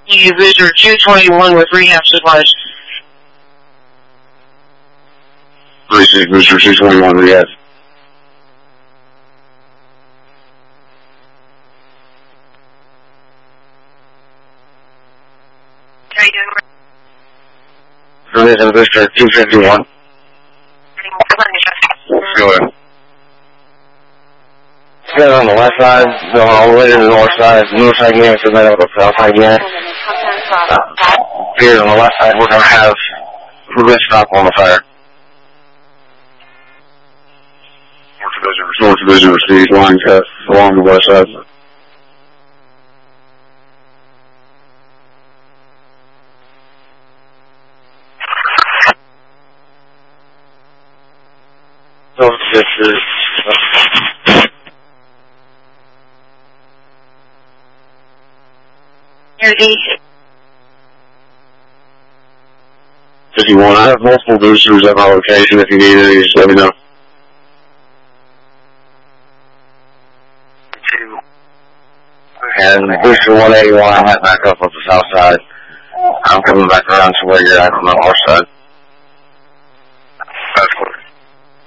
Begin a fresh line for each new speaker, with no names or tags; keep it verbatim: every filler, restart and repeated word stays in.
You visitor two twenty-one with rehab supplies.
three six, visitor two twenty-one, rehab.
How are you doing?
Provision, visitor two fifty-one. Go ahead. Get on the left side, going all the way to the north side. North side unit, so then on the south side unit. Uh, here on the left side, we're going to have we're stop on the fire. North Division, North Division receives line cut along the west side. So this is. fifty-one, I have multiple boosters at my location. If you need any, just let me know. Two. And booster one eighty-one, I have back up on the south side. I'm coming back around to where you're at on the north side.